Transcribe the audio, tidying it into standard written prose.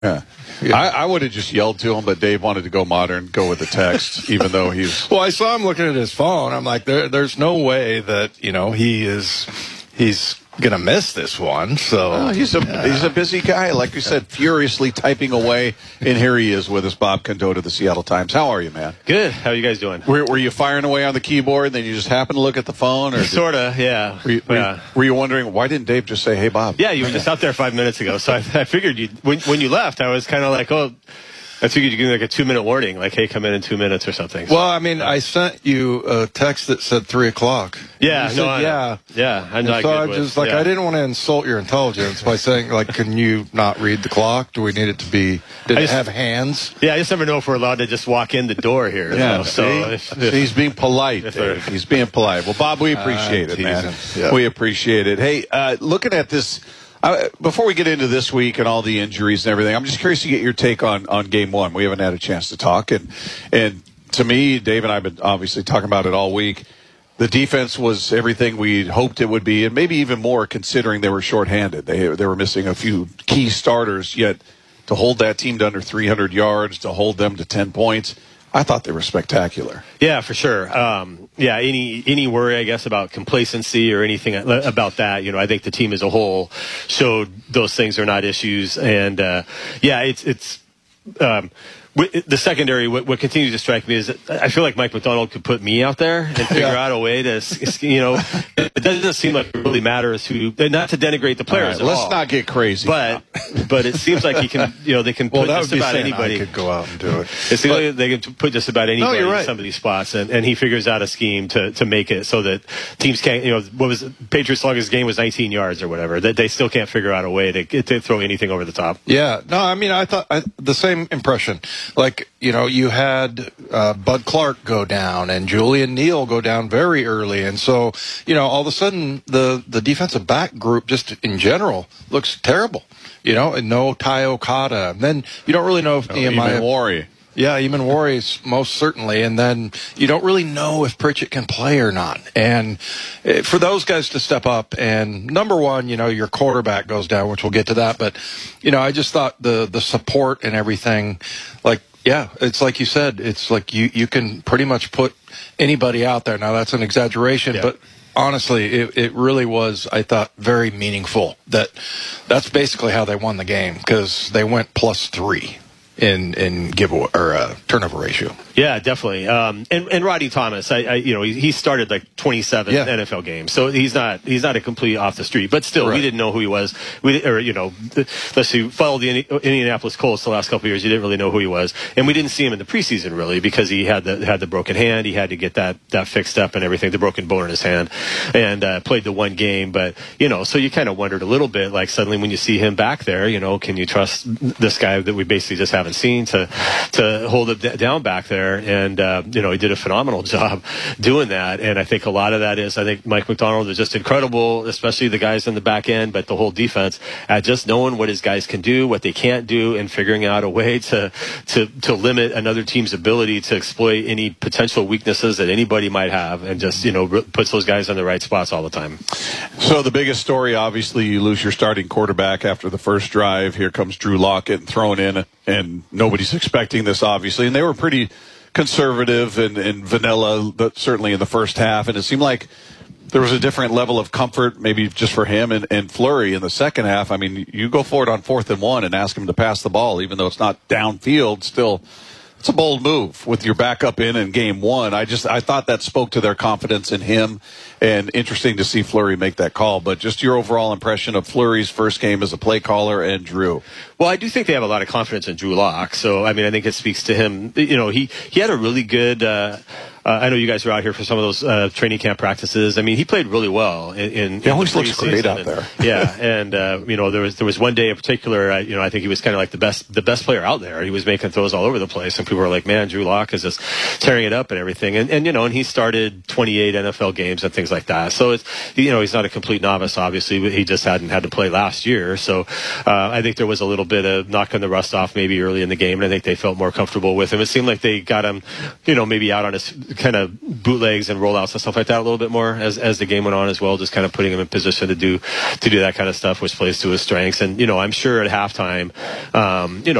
Yeah. I would have just yelled to him, but Dave wanted to go modern, go with the text, even though he's... Well, I saw him looking at his phone. I'm like, there's no way that, he's going to miss this one. So he's a busy guy. Like you said, furiously typing away. And here he is with us, Bob Condotta of the Seattle Times. How are you, man? Good. How are you guys doing? Were you firing away on the keyboard, and then you just happened to look at the phone? Or sort of, yeah. Were you wondering, why didn't Dave just say, hey, Bob? Yeah, you were just out there 5 minutes ago. So I figured when you left, I was kind of like, I figured you'd give me like a 2-minute warning, like, hey, come in 2 minutes or something. Well, I mean, I sent you a text that said 3 o'clock. Yeah, Yeah. I'm not so good I just, I didn't want to insult your intelligence by saying, can you not read the clock? Do we need it to be, did it have hands? Yeah, I just never know if we're allowed to just walk in the door here. Yeah, so if he's being polite, Dave. He's being polite. Well, Bob, we appreciate it, man. Yeah. We appreciate it. Hey, looking at this, before we get into this week and all the injuries and everything, I'm just curious to get your take on Game 1. We haven't had a chance to talk. And to me, Dave and I have been obviously talking about it all week. The defense was everything we hoped it would be, and maybe even more considering they were shorthanded. They were missing a few key starters, yet to hold that team to under 300 yards, to hold them to 10 points, I thought they were spectacular. Yeah, for sure. Any worry, I guess, about complacency or anything about that, I think the team as a whole showed those things are not issues. And, it's the secondary, what continues to strike me is that I feel like Mike Macdonald could put me out there and figure out a way to, it doesn't seem like it really matters who, not to denigrate the players at all. Let's not get crazy. But it seems like he can, they can put just about anybody. I could go out and do it. It seems like they can put just about anybody in some of these spots, and he figures out a scheme to make it so that teams can't, Patriots' longest game was 19 yards or whatever, that they still can't figure out a way to throw anything over the top. Yeah. No, I mean, I thought the same impression. You had Bud Clark go down and Julian Neal go down very early. And so, all of a sudden the defensive back group just in general looks terrible, and no Ty Okada. And then you don't really know if Eamon Warry. Yeah, Eamon Warry's most certainly. And then you don't really know if Pritchett can play or not. And for those guys to step up, and number one, your quarterback goes down, which we'll get to that. But, I just thought the support and everything, it's like you said, it's like you can pretty much put anybody out there. Now, that's an exaggeration, but honestly, it really was, I thought, very meaningful. That's basically how they won the game, because they went +3. In turnover ratio. Yeah, definitely. And Rodney Thomas, he started like 27 NFL games, so he's not a complete off the street. But still, we didn't know who he was. Unless you followed the Indianapolis Colts the last couple of years, you didn't really know who he was, and we didn't see him in the preseason really because he had the broken hand. He had to get that fixed up and everything, the broken bone in his hand, and played the one game. But so you kind of wondered a little bit, like suddenly when you see him back there, can you trust this guy that we basically just haven't seen to hold it down back there? And he did a phenomenal job doing that. And I think a lot of that is, I think Mike Macdonald is just incredible, especially the guys in the back end, but the whole defense at just knowing what his guys can do, what they can't do, and figuring out a way to limit another team's ability to exploit any potential weaknesses that anybody might have, and just puts those guys in the right spots all the time. So the biggest story, obviously, you lose your starting quarterback after the first drive. Here comes Drew Lockett thrown in, and nobody's expecting this, obviously. And they were pretty conservative and vanilla, certainly in the first half. And it seemed like there was a different level of comfort, maybe just for him and Fleury in the second half. I mean, you go forward on 4th and 1 and ask him to pass the ball, even though it's not downfield, still. It's a bold move with your backup in Game 1. I thought that spoke to their confidence in him, and interesting to see Fleury make that call. But just your overall impression of Fleury's first game as a play caller and Drew. Well, I do think they have a lot of confidence in Drew Lock. So, I mean, I think it speaks to him. He had a really good I know you guys were out here for some of those training camp practices. I mean, he played really well in he always looks great out there. Yeah, and there was one day in particular. I think he was kind of like the best player out there. He was making throws all over the place, and people were like, "Man, Drew Lock is just tearing it up and everything." And he started 28 NFL games and things like that. So it's he's not a complete novice. Obviously, he just hadn't had to play last year. So I think there was a little bit of knocking the rust off maybe early in the game, and I think they felt more comfortable with him. It seemed like they got him, maybe out on his kind of bootlegs and rollouts and stuff like that a little bit more as the game went on as well, just kind of putting him in position to do that kind of stuff, which plays to his strengths. And, I'm sure at halftime,